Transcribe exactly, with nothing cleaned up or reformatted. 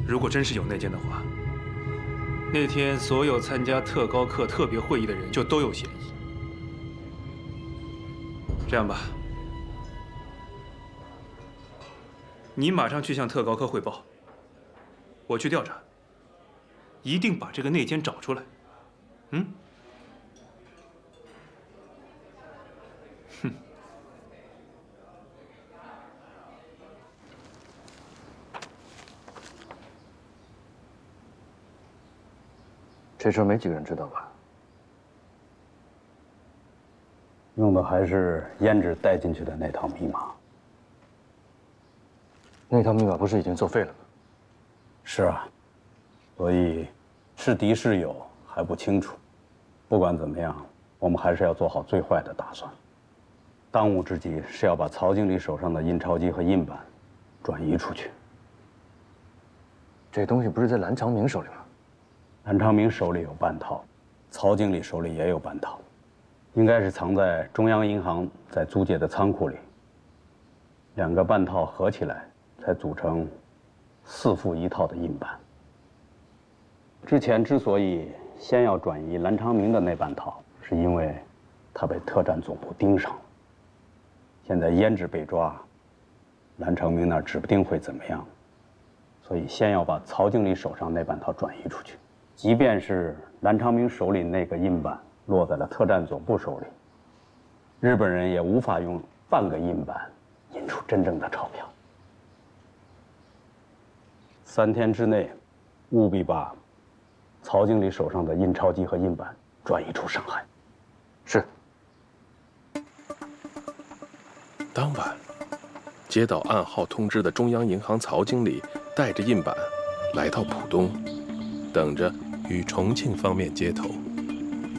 如果真是有内奸的话，那天所有参加特高课特别会议的人就都有嫌疑。这样吧，你马上去向特高科汇报，我去调查，一定把这个内奸找出来。嗯？哼。 这事儿没几个人知道吧？ 用的还是胭脂带进去的那套密码。 那套密码不是已经作废了吗？ 是啊，所以是敌是友还不清楚。不管怎么样，我们还是要做好最坏的打算。当务之急是要把曹经理手上的印钞机和印版转移出去。 这东西不是在蓝长明手里吗？ 蓝长明手里有半套，曹经理手里也有半套，应该是藏在中央银行在租界的仓库里。两个半套合起来，才组成四副一套的印版。之前之所以先要转移蓝长明的那半套，是因为他被特战总部盯上了。现在胭脂被抓，蓝长明那儿指不定会怎么样，所以先要把曹经理手上那半套转移出去。 即便是蓝长明手里那个印版落在了特战总部手里，日本人也无法用半个印版印出真正的钞票。三天之内，务必把曹经理手上的印钞机和印版转移出上海。 是。 当晚，接到暗号通知的中央银行曹经理带着印版来到浦东，等着与重庆方面接头。